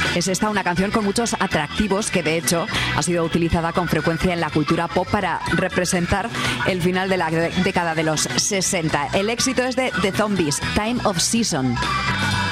Es esta una canción con muchos atractivos que de hecho ha sido utilizada con frecuencia en la cultura pop para representar el final de la década de los 60. El éxito es de The Zombies, Time of Season.